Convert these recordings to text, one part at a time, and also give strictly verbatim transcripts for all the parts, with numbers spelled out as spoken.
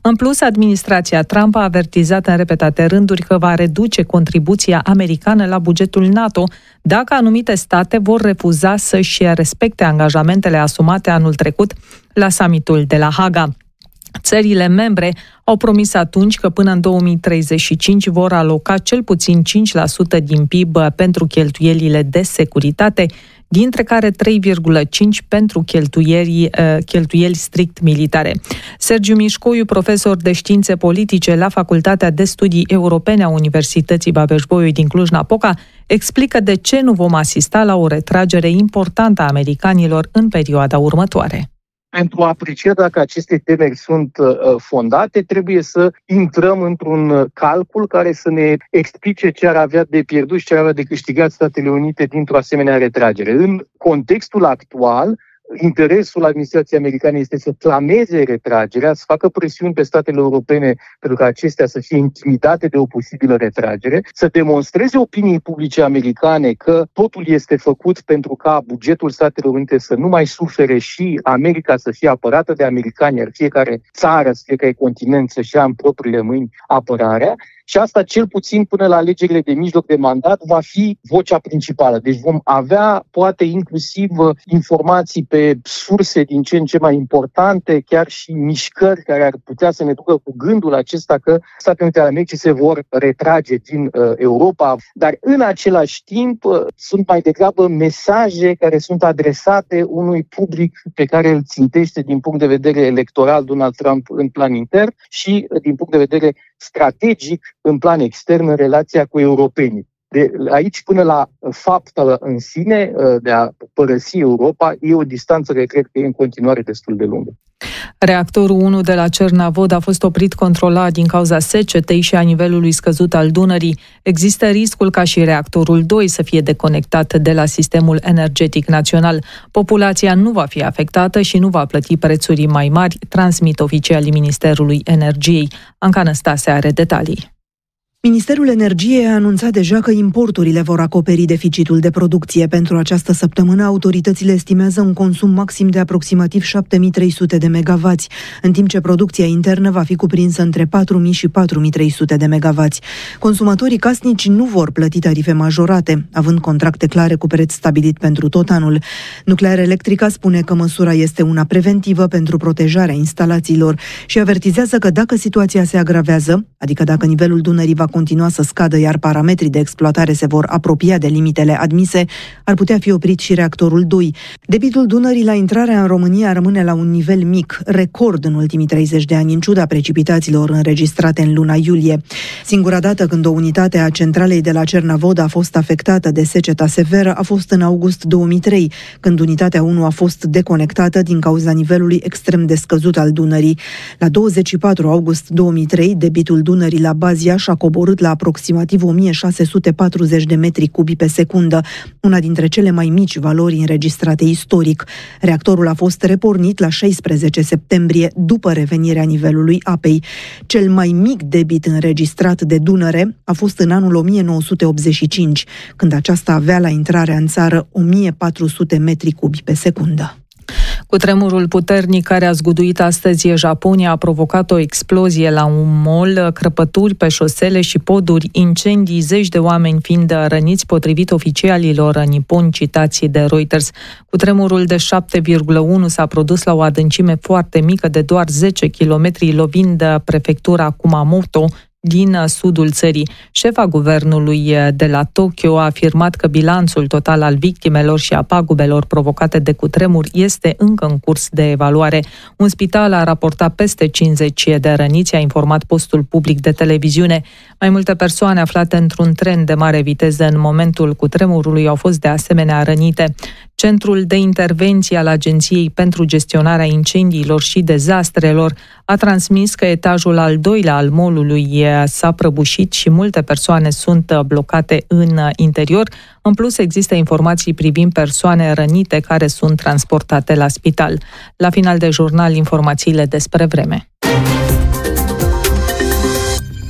În plus, administrația Trump a avertizat în repetate rânduri că va reduce contribuția americană la bugetul NATO dacă anumite state vor refuza să-și respecte angajamentele asumate anul trecut la summitul de la Haga. Țările membre au promis atunci că până în două mii treizeci și cinci vor aloca cel puțin cinci la sută din P I B pentru cheltuielile de securitate, dintre care trei virgulă cinci la sută pentru cheltuieli, cheltuieli strict militare. Sergiu Mișcoiu, profesor de științe politice la Facultatea de Studii Europene a Universității Babeș-Bolyai din Cluj-Napoca, explică de ce nu vom asista la o retragere importantă a americanilor în perioada următoare. Pentru a aprecia dacă aceste temeri sunt uh, fondate, trebuie să intrăm într-un calcul care să ne explice ce ar avea de pierdut și ce ar avea de câștigat Statele Unite dintr-o asemenea retragere. În contextul actual, interesul administrației americane este să clameze retragerea, să facă presiuni pe statele europene pentru ca acestea să fie intimidate de o posibilă retragere, să demonstreze opiniei publice americane că totul este făcut pentru ca bugetul Statelor Unite să nu mai sufere și America să fie apărată de americani, iar fiecare țară, fiecare continent să-și ia în propriile mâini apărarea. Și asta, cel puțin până la alegerile de mijloc de mandat, va fi vocea principală. Deci vom avea, poate, inclusiv informații pe surse din ce în ce mai importante, chiar și mișcări care ar putea să ne ducă cu gândul acesta că Statele Unite ale Americii se vor retrage din uh, Europa. Dar, în același timp, uh, sunt mai degrabă mesaje care sunt adresate unui public pe care îl țintește din punct de vedere electoral Donald Trump în plan intern și uh, din punct de vedere strategic în plan extern în relația cu europenii. De aici până la faptul în sine de a părăsi Europa e o distanță care cred că e în continuare destul de lungă. Reactorul unu de la Cernavod a fost oprit controlat din cauza secetei și a nivelului scăzut al Dunării. Există riscul ca și reactorul doi să fie deconectat de la sistemul energetic național. Populația nu va fi afectată și nu va plăti prețuri mai mari, transmit oficialii Ministerului Energiei. Anca Năstase are detalii. Ministerul Energiei a anunțat deja că importurile vor acoperi deficitul de producție. Pentru această săptămână, autoritățile estimează un consum maxim de aproximativ șapte mii trei sute de megavați, în timp ce producția internă va fi cuprinsă între patru mii și patru mii trei sute de megavați. Consumatorii casnici nu vor plăti tarife majorate, având contracte clare cu preț stabilit pentru tot anul. Nuclear Electrica spune că măsura este una preventivă pentru protejarea instalațiilor și avertizează că dacă situația se agravează, adică dacă nivelul Dunării va continua să scadă, iar parametrii de exploatare se vor apropia de limitele admise, ar putea fi oprit și reactorul doi. Debitul Dunării la intrarea în România rămâne la un nivel mic, record în ultimii treizeci de ani, în ciuda precipitațiilor înregistrate în luna iulie. Singura dată când o unitate a centralei de la Cernavod a fost afectată de seceta severă a fost în august două mii trei, când unitatea unu a fost deconectată din cauza nivelului extrem de scăzut al Dunării. La douăzeci și patru august două mii trei, debitul Dunării la Baziaș a coborât la aproximativ o mie șase sute patruzeci de metri cubi pe secundă, una dintre cele mai mici valori înregistrate istoric. Reactorul a fost repornit la șaisprezece septembrie, după revenirea nivelului apei. Cel mai mic debit înregistrat de Dunăre a fost în anul o mie nouă sute optzeci și cinci, când aceasta avea la intrarea în țară o mie patru sute metri cubi pe secundă. Cutremurul puternic care a zguduit astăzi Japonia a provocat o explozie la un mall, crăpături pe șosele și poduri, incendii, zeci de oameni fiind răniți, potrivit oficialilor niponi citați de Reuters. Cutremurul de șapte virgulă unu s-a produs la o adâncime foarte mică de doar zece kilometri, lovind prefectura Kumamoto din sudul țării. Șefa guvernului de la Tokyo a afirmat că bilanțul total al victimelor și a pagubelor provocate de cutremur este încă în curs de evaluare. Un spital a raportat peste cincizeci de răniți, a informat postul public de televiziune. Mai multe persoane aflate într-un tren de mare viteză în momentul cutremurului au fost de asemenea rănite. Centrul de intervenție al Agenției pentru gestionarea incendiilor și dezastrelor a transmis că etajul al doilea al mall-ului s-a prăbușit și multe persoane sunt blocate în interior. În plus, există informații privind persoane rănite care sunt transportate la spital. La final de jurnal, informațiile despre vreme.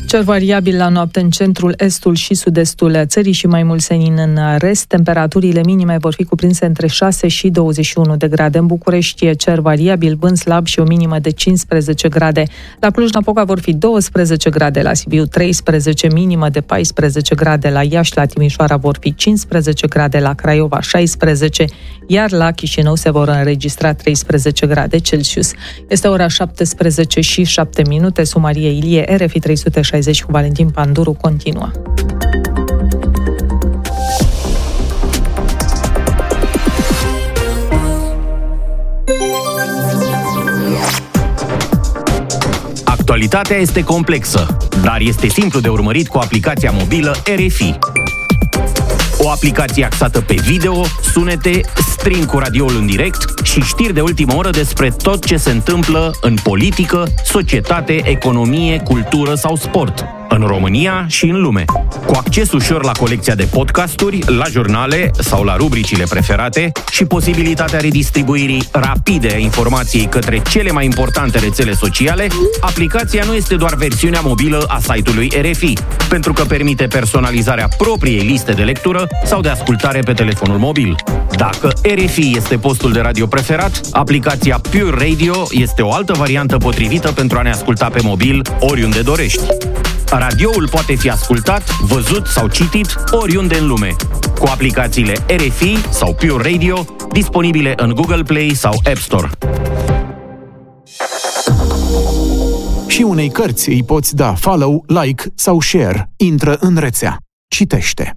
Cer variabil la noapte în centrul, estul și sud-estul țării și mai mult senin în rest. Temperaturile minime vor fi cuprinse între șase și douăzeci și unu de grade. În București e cer variabil, vânt slab și o minimă de cincisprezece grade. La Cluj-Napoca vor fi douăsprezece grade, la Sibiu treisprezece, minimă de paisprezece grade, la Iași, la Timișoara vor fi cincisprezece grade, la Craiova șaisprezece, iar la Chișinău se vor înregistra treisprezece grade Celsius. Este ora șaptesprezece și șapte minute. Sumarie Ilie, R F I trei sute șaizeci cu Valentin Panduru continuă. Actualitatea este complexă, dar este simplu de urmărit cu aplicația mobilă R F I. O aplicație axată pe video, sunete, stream cu radioul în direct și știri de ultimă oră despre tot ce se întâmplă în politică, societate, economie, cultură sau sport, în România și în lume. Cu acces ușor la colecția de podcasturi, la jurnale sau la rubricile preferate și posibilitatea redistribuirii rapide a informației către cele mai importante rețele sociale, aplicația nu este doar versiunea mobilă a site-ului R F I, pentru că permite personalizarea propriei liste de lectură sau de ascultare pe telefonul mobil. Dacă R F I este postul de radio preferat, aplicația Pure Radio este o altă variantă potrivită pentru a ne asculta pe mobil oriunde dorești. Radioul poate fi ascultat, văzut sau citit oriunde în lume, cu aplicațiile R F I sau Pure Radio, disponibile în Google Play sau App Store. Și unei cărți îi poți da follow, like sau share. Intră în rețea. Citește.